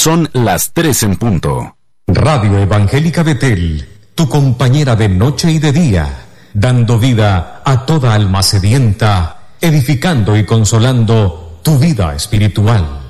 Son las 3 en punto. Radio Evangélica Betel, tu compañera de noche y de día, dando vida a toda alma sedienta, edificando y consolando tu vida espiritual.